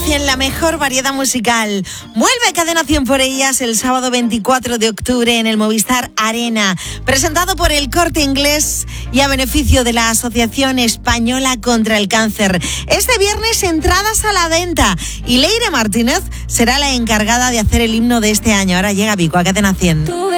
100, la mejor variedad musical. Vuelve Cadena 100 por ellas el sábado 24 de octubre en el Movistar Arena, presentado por El Corte Inglés y a beneficio de la Asociación Española contra el Cáncer. Este viernes entradas a la venta y Leire Martínez será la encargada de hacer el himno de este año. Ahora llega Vico a Cadena 100.